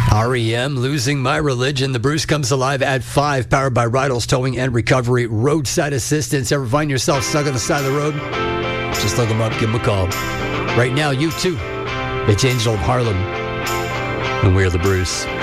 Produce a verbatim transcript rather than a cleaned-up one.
R E M, Losing My Religion. The Bruce comes alive at five, powered by Rydell's Towing and Recovery. Roadside assistance. Ever find yourself stuck on the side of the road? Just look them up, give them a call. Right now, you too. It's Angel of Harlem, and we're the Bruce.